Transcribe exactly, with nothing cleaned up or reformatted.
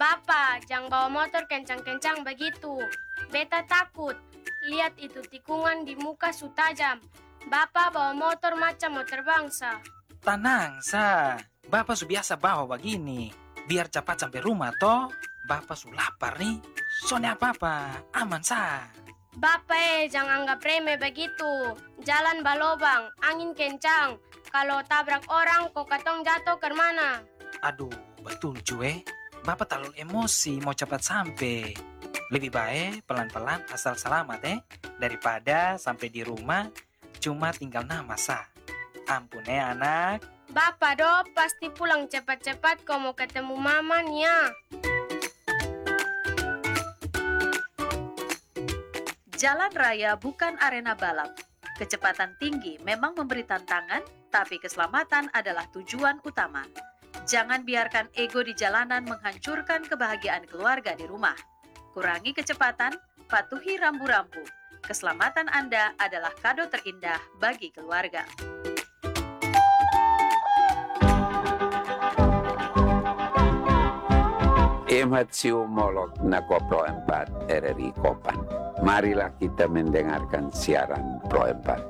Bapak, jangan bawa motor kencang-kencang begitu. Beta takut. Lihat itu tikungan di muka su tajam. Bapak bawa motor macam mau terbang, sa. Tenang, Sa. Bapak su biasa bawa begini. Biar cepat sampai rumah, toh. Bapak su lapar nih. Soalnya apa-apa. Aman, Sa. Bapak eh, jangan anggap remeh begitu. Jalan balobang, angin kencang. Kalau tabrak orang, kok katong jatuh ke mana? Aduh, betul cuy. Bapak terlalu emosi mau cepat sampai. Lebih baik pelan-pelan asal selamat eh. Daripada sampai di rumah cuma tinggal nama, Sa. Ampun ya anak. Bapak do pasti pulang cepat-cepat kau mau ketemu mama nih ya. Jalan raya bukan arena balap. Kecepatan tinggi memang memberi tantangan, tapi keselamatan adalah tujuan utama. Jangan biarkan ego di jalanan menghancurkan kebahagiaan keluarga di rumah. Kurangi kecepatan, patuhi rambu-rambu. Keselamatan Anda adalah kado terindah bagi keluarga. Emat Siumolog na ko Pro empat R R I Kopan. Marilah kita mendengarkan siaran Pro empat.